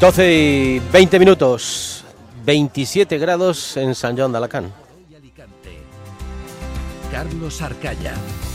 12:20, 27 grados en Sant Joan d'Alacant. Carlos Arcaya.